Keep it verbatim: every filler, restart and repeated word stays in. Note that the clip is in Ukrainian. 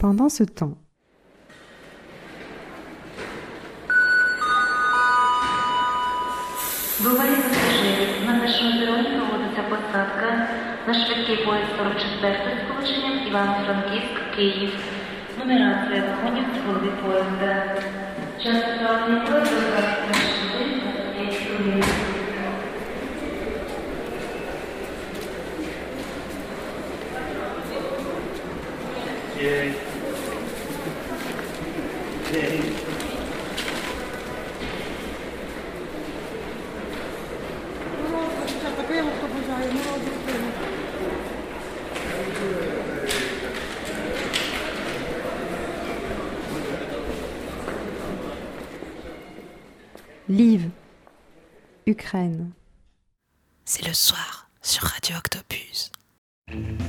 Pendant ce temps, Буває пасажирів, на нашому пероні проводиться посадка на швидкий поїзд сорок четвертий з сполученням Івано-Франківськ-Київ. Нумерація вагонів з голови поїзда. Час доставлення поїзду двадцять перша година двадцять п'ять хвилин. Yay. Yay. Lviv, Ukraine. C'est le soir sur Radio Octopus.